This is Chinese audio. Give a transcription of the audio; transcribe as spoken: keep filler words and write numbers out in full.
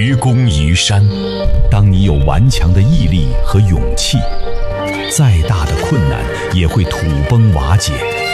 愚公移山。当你有顽强的毅力和勇气，再大的困难也会土崩瓦解。